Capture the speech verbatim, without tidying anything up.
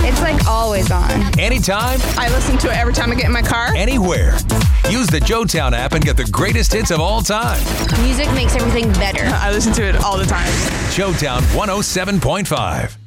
It's like always on. Anytime. I listen to it every time I get in my car. Anywhere. Use the JoeTown app and get the greatest hits of all time. Music makes everything better. I listen to it all the time. JoeTown one oh seven point five.